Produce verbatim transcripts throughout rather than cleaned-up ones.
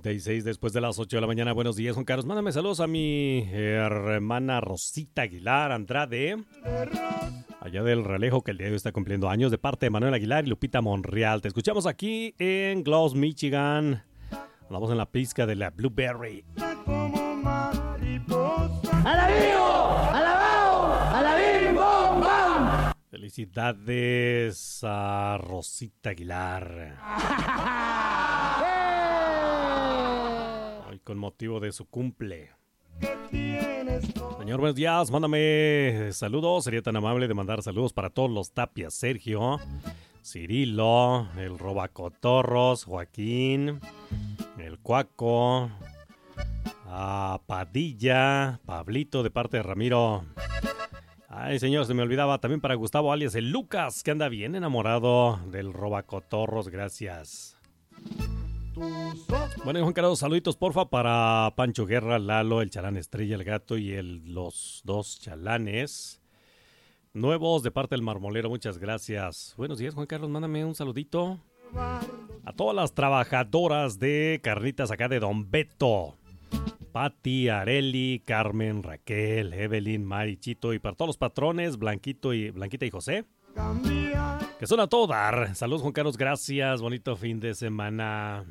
treinta y seis después de las ocho de la mañana. Buenos días, Juan Carlos. Mándame saludos a mi hermana Rosita Aguilar Andrade, allá del Ralejo, que el día de hoy está cumpliendo años, de parte de Manuel Aguilar y Lupita Monreal. Te escuchamos aquí en Gloss, Michigan. Andamos en la pizca de la Blueberry. ¡Alabío! ¡Alabao! ¡Alabim! ¡Bom! ¡Bam! Felicidades a Rosita Aguilar. Hoy con motivo de su cumple. Señor, buenos días. Mándame saludos. Sería tan amable de mandar saludos para todos los Tapias. Sergio, Cirilo, el Robacotorros, Joaquín, el Cuaco, a Padilla, Pablito de parte de Ramiro. Ay, señor, se me olvidaba también para Gustavo alias el Lucas, que anda bien enamorado del Robacotorros. Gracias. Bueno, Juan Carlos, saluditos porfa para Pancho Guerra, Lalo, el Chalán Estrella, el Gato y el, los dos chalanes nuevos de parte del Marmolero. Muchas gracias. Buenos días, Juan Carlos, mándame un saludito a todas las trabajadoras de carnitas acá de Don Beto. Pati, Areli, Carmen, Raquel, Evelyn, Mari, Chito, y para todos los patrones, Blanquito y Blanquita y José, que son a todo dar. Saludos, Juan Carlos, gracias. Bonito fin de semana.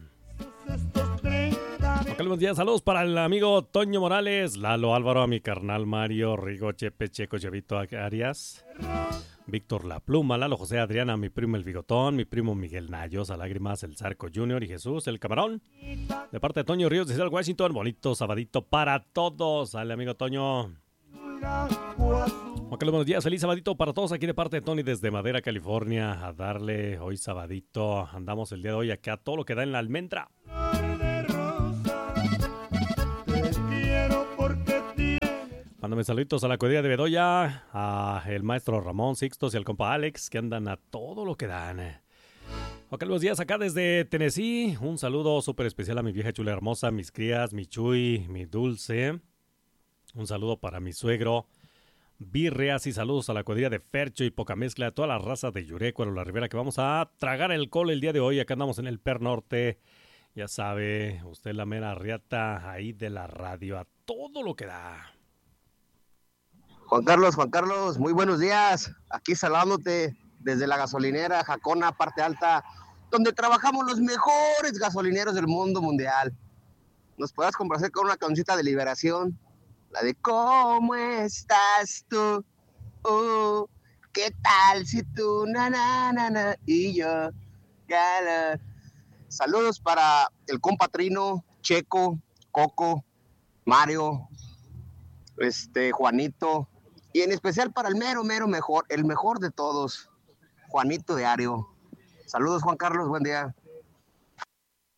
Buenos días, saludos para el amigo Toño Morales, Lalo Álvaro, a mi carnal Mario, Rigo, Chepe, Checo, Chevito Arias, Víctor La Pluma, Lalo José Adriana, mi primo El Bigotón, mi primo Miguel Nayos, a Lágrimas, el Zarco Junior y Jesús, el Camarón. De parte de Toño Ríos de Seattle, Washington, bonito sabadito para todos. Sale, amigo Toño. Juan Carlos, buenos días, feliz sabadito para todos aquí de parte de Tony desde Madera, California. A darle hoy sabadito, andamos el día de hoy acá todo lo que da en la almendra. Mándame saluditos a la cuadrilla de Bedoya, a el maestro Ramón Sixtos y al compa Alex, que andan a todo lo que dan. Juan Carlos, buenos días acá desde Tennessee. Un saludo súper especial a mi vieja chula hermosa, mis crías, mi Chuy, mi Dulce. Un saludo para mi suegro, Birreas, y saludos a la cuadrilla de Fercho y Poca Mezcla, a toda la raza de Yurecuaro, la Ribera, que vamos a tragar el col el día de hoy. Acá andamos en el Per Norte. Ya sabe, usted la mera riata ahí de la radio, a todo lo que da. Juan Carlos, Juan Carlos, muy buenos días. Aquí saludándote desde la gasolinera Jacona, parte alta, donde trabajamos los mejores gasolineros del mundo mundial. Nos podrás complacer con una cancioncita de Liberación, la de ¿cómo estás tú? Uh, ¿qué tal si tú? Na, na, na, na, y yo. Gala. Saludos para el compa Trino, Checo, Coco, Mario, este, Juanito, y en especial para el mero, mero mejor, el mejor de todos, Juanito de Ario. Saludos, Juan Carlos, buen día.